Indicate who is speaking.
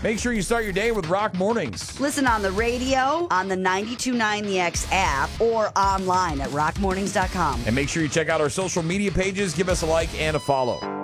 Speaker 1: Make sure you start your day with Rock Mornings.
Speaker 2: Listen on the radio, on the 92.9 The X app, or online at rockmornings.com.
Speaker 1: And make sure you check out our social media pages. Give us a like and a follow.